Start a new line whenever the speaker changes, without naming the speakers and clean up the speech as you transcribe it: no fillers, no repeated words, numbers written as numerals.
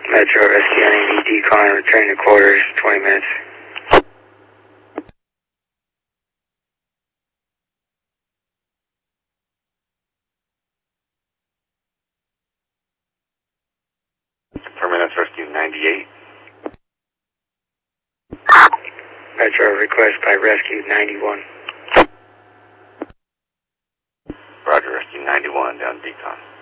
Metro Rescue NAV decon, return to quarters, 20 minutes.
Permanence Rescue 98.
Metro request by Rescue 91.
Roger, Rescue 91 down decon.